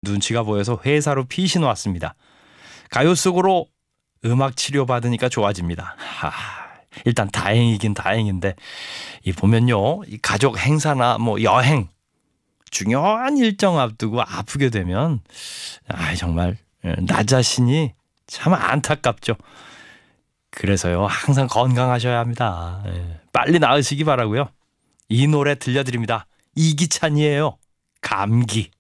눈치가 보여서 회사로 피신 왔습니다. 가요 속으로 음악 치료 받으니까 좋아집니다. 일단 다행이긴 다행인데 이 보면요, 이 가족 행사나 뭐 여행 중요한 일정 앞두고 아프게 되면 정말 나 자신이 참 안타깝죠. 그래서요, 항상 건강하셔야 합니다. 빨리 나으시기 바라고요. 이 노래 들려드립니다. 이기찬이에요. 감기.